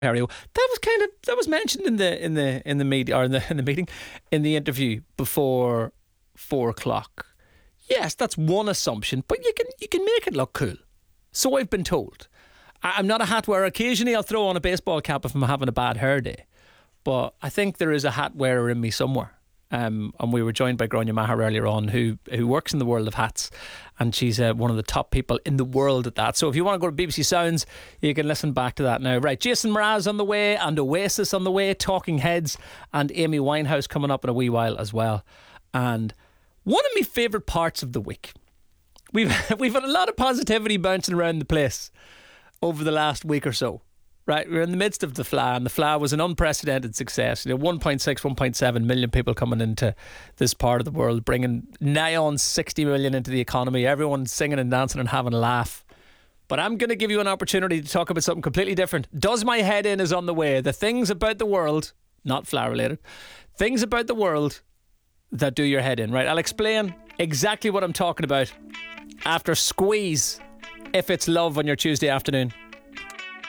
Ontario. That was mentioned in the media, or in the meeting, in the interview before 4 o'clock. Yes, that's one assumption, but you can make it look cool. So I've been told. I'm not a hat wearer. Occasionally I'll throw on a baseball cap if I'm having a bad hair day, but I think there is a hat wearer in me somewhere. And we were joined by Gráinne Maher earlier on, who works in the world of hats, and she's one of the top people in the world at that. So if you want to go to BBC Sounds, you can listen back to that now. Right, Jason Mraz on the way, and Oasis on the way, Talking Heads, and Amy Winehouse coming up in a wee while as well. And one of my favourite parts of the week, we've had a lot of positivity bouncing around the place over the last week or so. Right, we're in the midst of the Fleadh, and the Fleadh was an unprecedented success. 1.6, 1.7 million people coming into this part of the world, bringing nigh on 60 million into the economy, everyone singing and dancing and having a laugh. But I'm going to give you an opportunity to talk about something completely different. Does My Head In is on the way. The things about the world, not Fleadh related, things about the world that do your head in. Right, I'll explain exactly what I'm talking about after Squeeze, If It's Love, on your Tuesday afternoon.